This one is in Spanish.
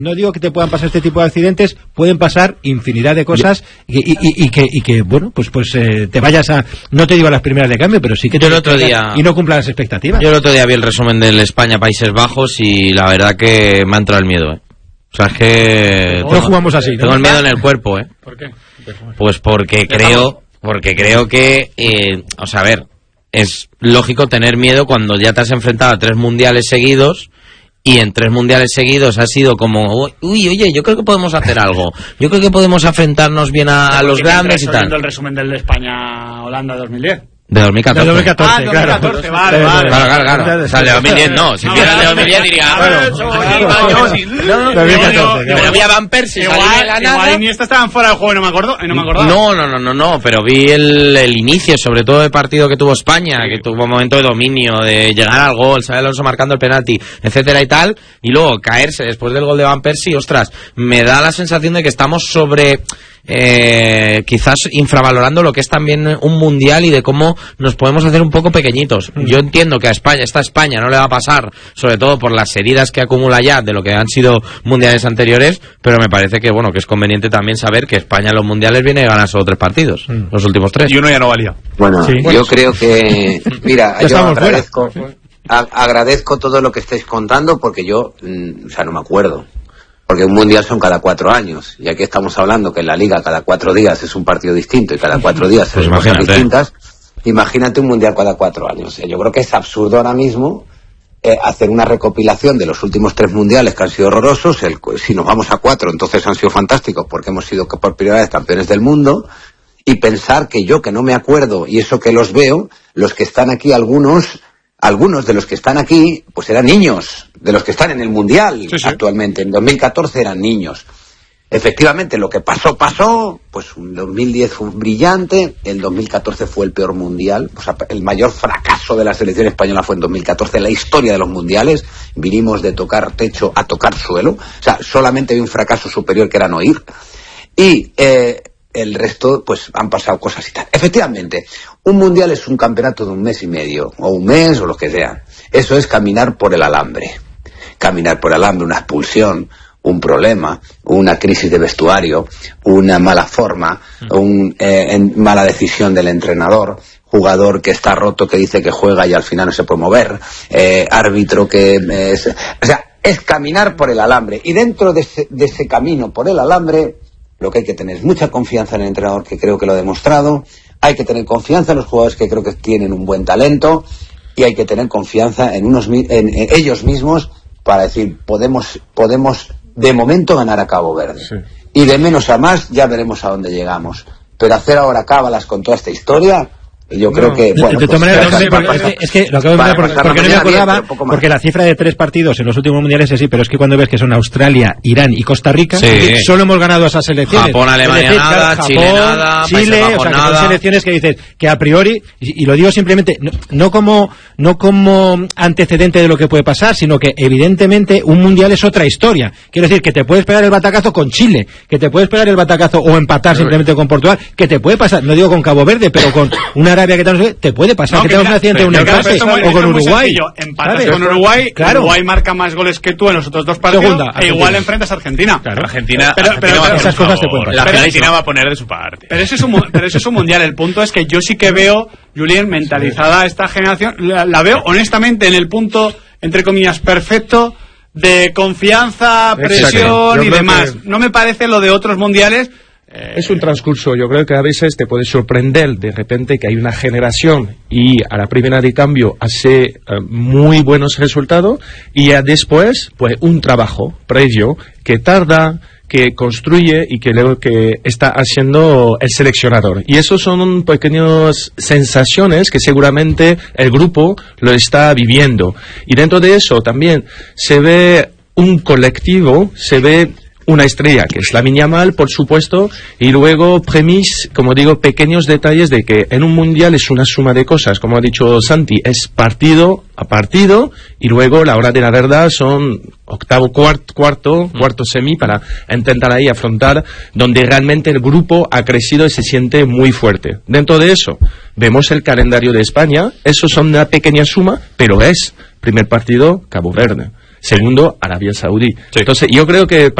No digo que te puedan pasar este tipo de accidentes, pueden pasar infinidad de cosas y que bueno, pues te vayas a, no te digo a las primeras de cambio, pero sí que yo el otro día, y no cumplan las expectativas. Yo el otro día vi el resumen del España-Países Bajos y la verdad que me ha entrado el miedo, O sea, es que no jugamos así, ¿no? Tengo el miedo en el cuerpo, ¿Por qué? Pues porque creo que, o sea, a ver, es lógico tener miedo cuando ya te has enfrentado a 3 mundiales seguidos. Y en 3 mundiales seguidos ha sido como, oye, yo creo que podemos hacer algo. Yo creo que podemos enfrentarnos bien a los grandes y tal. El resumen del España-Holanda 2010. De 2014. De 2014, claro. 2014, vale. Claro. O sea, de 2010 no. Si fuera de 2010 diría... Pero había Van Persie. Igual Iniesta estaban fuera del juego y no me acordaba. No, pero vi el inicio, sobre todo del partido que tuvo España, que tuvo un momento de dominio, de llegar al gol, Xabi Alonso marcando el penalti, etcétera y tal, y luego caerse después del gol de Van Persie. Ostras, me da la sensación de que estamos quizás infravalorando lo que es también un mundial y de cómo nos podemos hacer un poco pequeñitos. Yo entiendo que a España no le va a pasar, sobre todo por las heridas que acumula ya de lo que han sido mundiales anteriores, pero me parece que bueno, que es conveniente también saber que España en los mundiales viene a ganar solo 3 partidos, los últimos 3. Y uno ya no valía. Bueno, sí, yo creo que, mira, yo agradezco todo lo que estáis contando porque yo, no me acuerdo. Porque un mundial son cada 4 años, y aquí estamos hablando que en la liga cada 4 días es un partido distinto y cada 4 días son cosas distintas. Imagínate un mundial cada 4 años. Yo creo que es absurdo ahora mismo hacer una recopilación de los últimos 3 mundiales que han sido horrorosos. Si nos vamos a 4, entonces han sido fantásticos porque hemos sido por primera vez campeones del mundo, y pensar que yo, que no me acuerdo, y eso que los veo, los que están aquí, algunos de los que están aquí, pues eran niños, de los que están en el Mundial actualmente. En 2014 eran niños. Efectivamente, lo que pasó, pues en 2010 fue brillante, el 2014 fue el peor Mundial, o sea, el mayor fracaso de la selección española fue en 2014, en la historia de los Mundiales. Vinimos de tocar techo a tocar suelo, o sea, solamente había un fracaso superior que era no ir. Y el resto, pues han pasado cosas y tal. Efectivamente, un mundial es un campeonato de 1 mes y medio, o 1 mes, o lo que sea. Eso es caminar por el alambre. Caminar por el alambre, una expulsión, un problema, una crisis de vestuario, una mala forma, mala decisión del entrenador, jugador que está roto, que dice que juega y al final no se puede mover, árbitro que... o sea, es caminar por el alambre. Y dentro de ese camino por el alambre, lo que hay que tener es mucha confianza en el entrenador, que creo que lo ha demostrado. Hay que tener confianza en los jugadores, que creo que tienen un buen talento. Y hay que tener confianza en ellos mismos para decir, podemos de momento ganar a Cabo Verde. Sí. Y de menos a más ya veremos a dónde llegamos. Pero hacer ahora cábalas con toda esta historia... Yo creo que... Bueno, de todas maneras, es que lo acabo de ver porque no me acordaba, porque la cifra de 3 partidos en los últimos mundiales es así, pero es que cuando ves que son Australia, Irán y Costa Rica, solo hemos ganado a esas selecciones. Japón, Alemania, nada, Japón, Chile nada, Chile, o sea, que son selecciones que dices que a priori, y lo digo simplemente, no como antecedente de lo que puede pasar, sino que evidentemente un mundial es otra historia. Quiero decir, que te puedes pegar el batacazo con Chile, que te puedes pegar el batacazo o empatar simplemente con Portugal, que te puede pasar, no digo con Cabo Verde, pero con una Arabia que te puede pasar, que tengas un accidente, un empate, o con Uruguay. Empatas con Uruguay, claro. Uruguay marca más goles que tú en los otros 2 partidos, e igual enfrentas a Argentina. Claro. Argentina esas cosas te pueden pasar. La Argentina va a poner de su parte. Pero ese es un mundial. El punto es que yo sí que veo, Julien, mentalizada esta generación, la veo honestamente en el punto, entre comillas, perfecto, de confianza, presión y demás. No me parece lo de otros mundiales. Es un transcurso, yo creo que a veces te puede sorprender de repente que hay una generación y a la primera de cambio hace muy buenos resultados, y ya después pues un trabajo previo que tarda, que construye y que luego que está haciendo el seleccionador. Y eso son pequeñas sensaciones que seguramente el grupo lo está viviendo. Y dentro de eso también se ve un colectivo, se ve una estrella, que es Lamine Yamal, por supuesto, y luego como digo, pequeños detalles de que en un mundial es una suma de cosas, como ha dicho Santi, es partido a partido, y luego la hora de la verdad son octavo, cuarto semi, para intentar ahí afrontar donde realmente el grupo ha crecido y se siente muy fuerte. Dentro de eso, vemos el calendario de España, eso son una pequeña suma, pero es primer partido Cabo Verde. Segundo, Arabia Saudí. Entonces, yo creo que